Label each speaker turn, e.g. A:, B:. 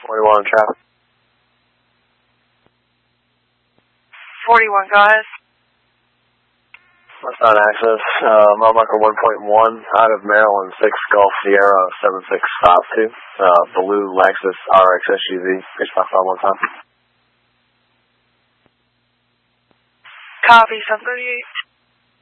A: 41 traffic.
B: 41, guys.
A: Westbound access, mile marker 1.1 out of Maryland, 6 Gulf Sierra 7652. Blue Lexus RX SUV. Pitch my phone one time.
B: Copy, 738.